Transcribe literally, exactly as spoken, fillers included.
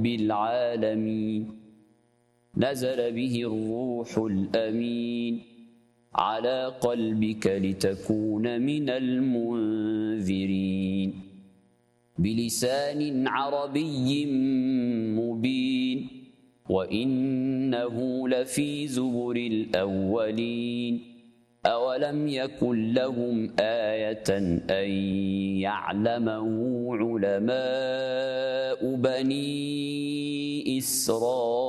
رب العالمين نزل به الروح الأمين على قلبك لتكون من المنذرين بلسان عربي مبين وإنه لفي زبر الأولين أولم يكن لهم آية أن يعلمه علماء بني إسرائيل